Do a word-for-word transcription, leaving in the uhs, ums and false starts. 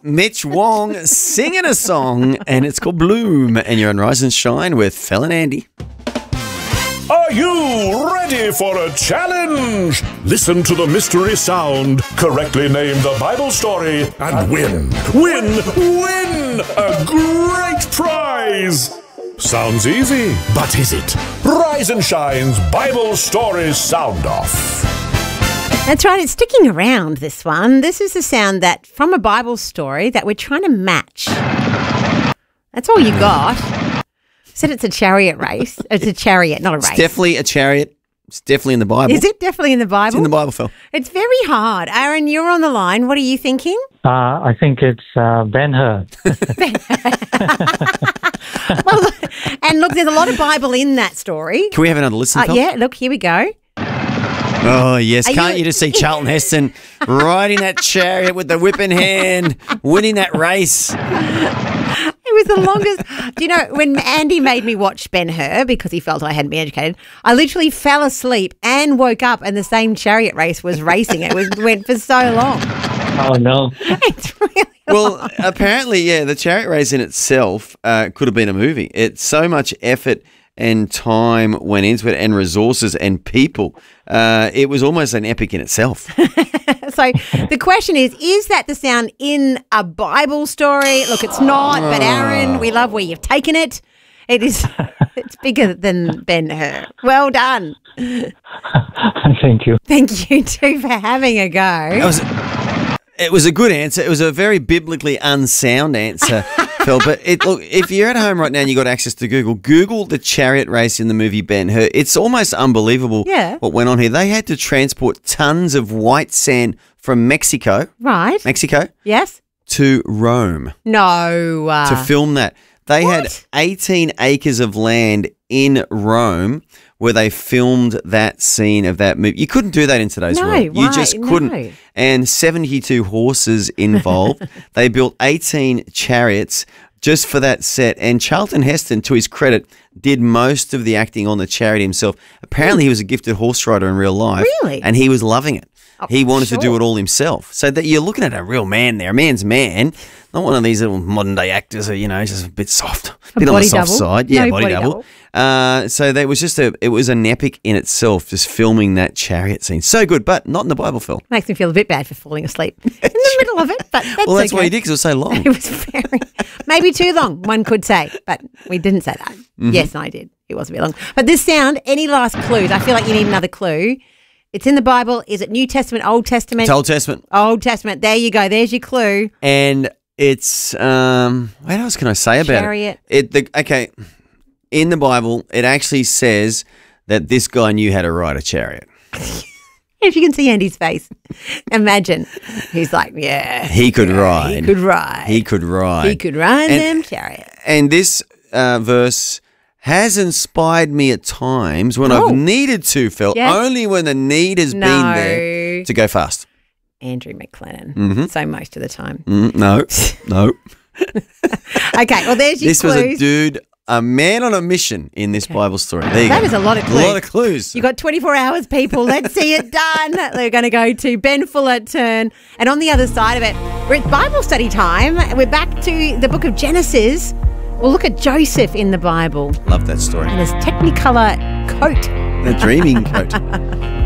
Mitch Wong singing a song, and it's called Bloom. And you're on Rise and Shine with Fel and Andy. Are you ready for a challenge? Listen to the mystery sound, correctly name the Bible story, and win, win, win a great prize. Sounds easy, but is it? Rise and Shine's Bible Story Sound Off. That's right, it's sticking around, this one. This is the sound that from a Bible story that we're trying to match. That's all you got. Said it's a chariot race. It's a chariot, not a race. It's definitely a chariot. It's definitely in the Bible. Is it definitely in the Bible? It's in the Bible, Phil. It's very hard. Aaron, you're on the line. What are you thinking? Uh, I think it's uh, Ben-Hur. Well, and look, there's a lot of Bible in that story. Can we have another listen, Uh, Phil? yeah, look, here we go. Oh, yes. Are Can't you- you just see Charlton Heston riding that chariot with the whip in hand, winning that race? It was the longest. Do you know, when Andy made me watch Ben-Hur because he felt I hadn't been educated, I literally fell asleep and woke up and the same chariot race was racing. It was went for so long. Oh, no. It's really Well, apparently, yeah, the chariot race in itself uh, could have been a movie. It's so much effort and time went into it, and resources and people. Uh, it was almost an epic in itself. So the question is, is that the sound in a Bible story? Look, it's not, but Aaron, we love where you've taken it. It is, it's bigger than Ben-Hur. Well done. Thank you. Thank you too for having a It go. was, it was a good answer. It was a very biblically unsound answer, Phil. But it, look, if you're at home right now and you got access to Google, Google the chariot race in the movie Ben-Hur. It's almost unbelievable Yeah. what went on here. They had to transport tons of white sand from Mexico, Right. Mexico, Yes? to Rome No. Uh, to film that. They had What? eighteen acres of land in Rome where they filmed that scene of that movie. You couldn't do that in today's No, world. You why? just couldn't. No. And seventy-two horses involved. They built eighteen chariots just for that set. And Charlton Heston, to his credit, did most of the acting on the chariot himself. Apparently he was a gifted horse rider in real life. Really? And he was loving it. Oh, he wanted to do sure. it all himself. So that you're looking at a real man there, a man's man, not one of these little modern day actors who, you know, just a bit soft, a bit on the body soft double? side. Yeah, No body, body double. double. Uh, so there was just a, it was an epic in itself, just filming that chariot scene. So good, but not in the Bible, Phil. Makes me feel a bit bad for falling asleep in the middle of it, but that's Well, that's okay. why he did, because it was so long. It was very, maybe too long, one could say, but we didn't say that. Mm-hmm. Yes, I did. It was a bit long. But this sound, any last clues? I feel like you need another clue. It's in the Bible. Is it New Testament, Old Testament? It's Old Testament. Old Testament. There you go. There's your clue. And it's, um, what else can I say about Chariot. it? It the, okay, in the Bible, it actually says that this guy knew how to ride a chariot. If you can see Andy's face, imagine. He's like, yeah. He could yeah, ride. He could ride. He could ride. He could ride And- them chariot. And this uh, verse has inspired me at times when Oh. I've needed to, Phil, Yes. only when the need has No. been there to go fast. Andrew McLennan. Mm-hmm. So most of the time. Mm, no, no. Okay, well, there's your This was clues. a dude, a man on a mission in this Bible story. There you That go. is a lot of A clues. lot of clues. You got twenty-four hours, people. Let's see it done. They're going to go to Ben Fuller Turn. And on the other side of it, we're at Bible study time. We're back to the book of Genesis. We'll look at Joseph in the Bible Love that story. and his Technicolor coat. The dreaming coat.